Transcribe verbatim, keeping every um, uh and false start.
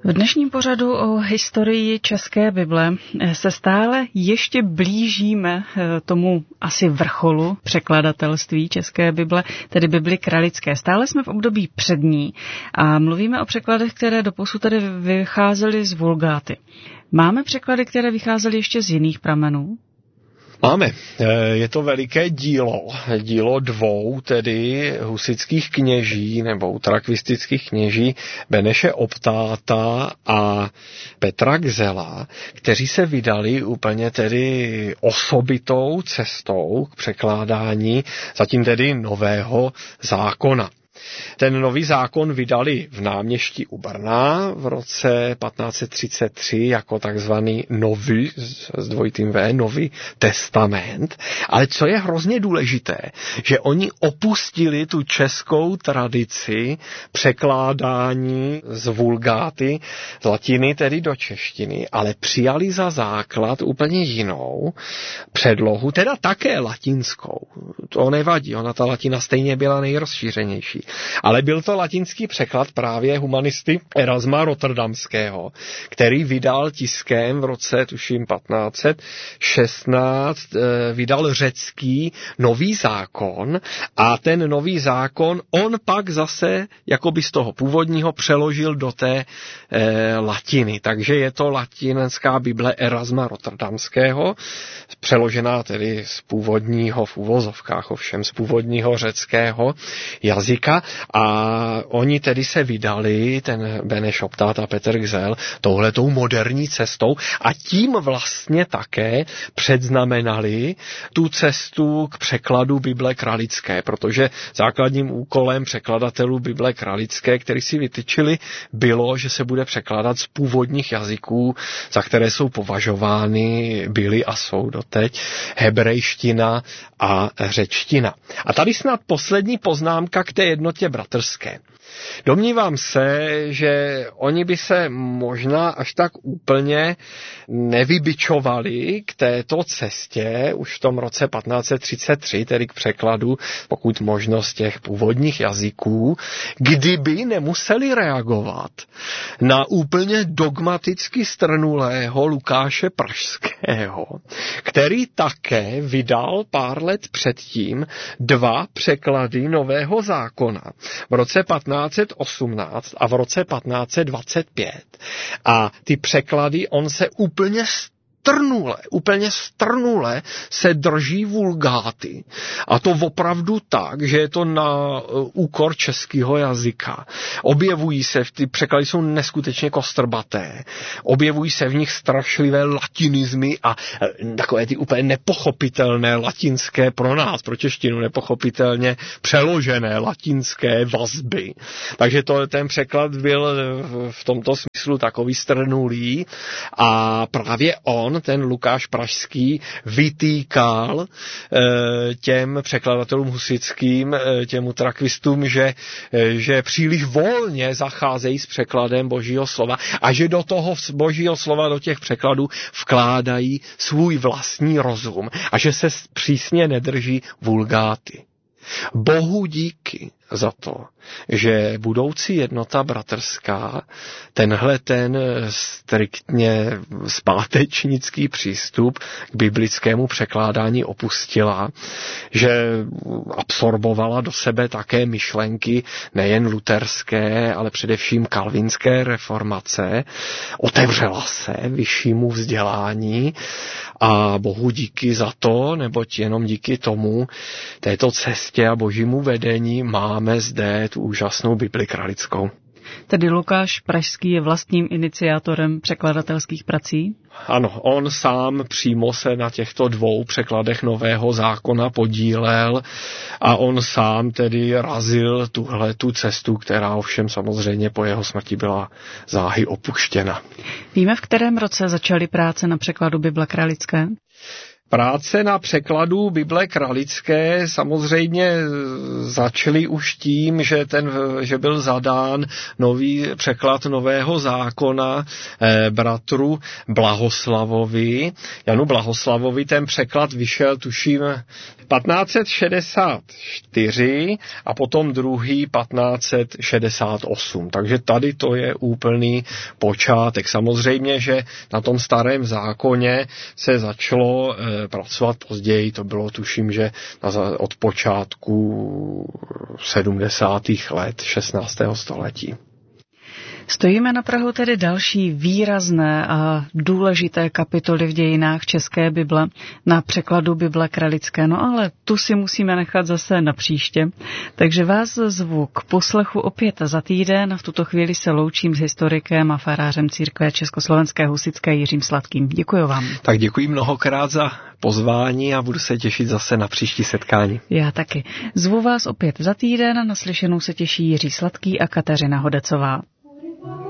V dnešním pořadu o historii České Bible se stále ještě blížíme tomu asi vrcholu překladatelství České Bible, tedy Bibli kralické. Stále jsme v období před ní a mluvíme o překladech, které doposud tedy vycházely z Vulgáty. Máme překlady, které vycházely ještě z jiných pramenů? Máme. Je to veliké dílo. Dílo dvou, tedy husitských kněží nebo utrakvistických kněží Beneše Optáta a Petra Gzela, kteří se vydali úplně tedy osobitou cestou k překládání zatím tedy nového zákona. Ten nový zákon vydali v Náměští u Brna v roce patnáct set třicet tři jako takzvaný nový, s dvojitým V, nový testament. Ale co je hrozně důležité, že oni opustili tu českou tradici překládání z Vulgáty, z latiny tedy do češtiny, ale přijali za základ úplně jinou předlohu, teda také latinskou. To nevadí, ona ta latina stejně byla nejrozšířenější. Ale byl to latinský překlad právě humanisty Erasma Rotterdamského, který vydal tiskem v roce, tuším, patnáct set šestnáct, vydal řecký nový zákon a ten nový zákon on pak zase jakoby z toho původního přeložil do té e, latiny. Takže je to latinská Bible Erasma Rotterdamského, přeložená tedy z původního, v uvozovkách ovšem, z původního řeckého jazyka. A oni tedy se vydali, ten Beneš Optát a Petr Gzel, touhletou moderní cestou a tím vlastně také předznamenali tu cestu k překladu Bible kralické, protože základním úkolem překladatelů Bible kralické, který si vytyčili, bylo, že se bude překládat z původních jazyků, za které jsou považovány, byly a jsou doteď, hebrejština a řečtina. A tady snad poslední poznámka k té jednotě bratrské. Domnívám se, že oni by se možná až tak úplně nevybičovali k této cestě už v tom roce patnáct set třicet tři, tedy k překladu, pokud možno z těch původních jazyků, kdyby nemuseli reagovat na úplně dogmaticky strnulého Lukáše Pražského, který také vydal pár let předtím dva překlady nového zákona v roce patnáct set osmnáct a v roce patnáct set dvacet pět. A ty překlady on se úplně strnule, úplně strnule se drží Vulgáty. A to opravdu tak, že je to na úkor českého jazyka. Objevují se, ty překlady jsou neskutečně kostrbaté, objevují se v nich strašlivé latinizmy a takové ty úplně nepochopitelné latinské pro nás, pro češtinu nepochopitelně přeložené latinské vazby. Takže to, ten překlad byl v tomto smyslu takový strnulý a právě on, ten Lukáš Pražský, vytýkal e, těm překladatelům husitským, e, těm utrakvistům, že, e, že příliš volně zacházejí s překladem Božího slova a že do toho Božího slova, do těch překladů vkládají svůj vlastní rozum a že se přísně nedrží Vulgáty. Bohu díky za to, že budoucí jednota bratrská tenhle ten striktně zpátečnický přístup k biblickému překládání opustila, že absorbovala do sebe také myšlenky nejen luterské, ale především kalvinské reformace, otevřela se vyššímu vzdělání a Bohu díky za to, neboť jenom díky tomu této cestě a božímu vedení máme zde tu úžasnou Bibli kralickou. Tedy Lukáš Pražský je vlastním iniciátorem překladatelských prací? Ano, on sám přímo se na těchto dvou překladech nového zákona podílel a on sám tedy razil tuhle tu cestu, která ovšem samozřejmě po jeho smrti byla záhy opuštěna. Víme, v kterém roce začaly práce na překladu Bible kralické? Práce na překladu Bible Kralické samozřejmě začaly už tím, že, ten, že byl zadán nový překlad Nového zákona eh, bratru Blahoslavovi. Janu Blahoslavovi ten překlad vyšel, tuším, patnáct set šedesát čtyři a potom druhý patnáct set šedesát osm. Takže tady to je úplný počátek. Samozřejmě, že na tom starém zákoně se začalo eh, pracovat později, to bylo tuším, že od počátku sedmdesátých let šestnáctého století. Stojíme na prahu tedy další výrazné a důležité kapitoly v dějinách české Bible na překladu Bible Kralické, no ale tu si musíme nechat zase na příště. Takže vás zvu k poslechu opět za týden a v tuto chvíli se loučím s historikem a farářem církve Československé husitské Jiřím Sladkým. Děkuji vám. Tak děkuji mnohokrát za pozvání a budu se těšit zase na příští setkání. Já taky. Zvu vás opět za týden a naslyšenou se těší Jiří Sladký a Kateřina Hodecová.